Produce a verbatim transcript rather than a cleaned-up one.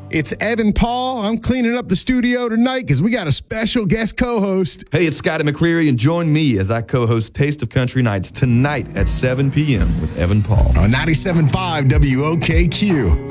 It's Evan Paul. I'm cleaning up the studio tonight because we got a special guest co-host. Hey, it's Scotty McCreery, and join me as I co-host Taste of Country Nights tonight at seven p.m. with Evan Paul. On ninety-seven point five W O K Q.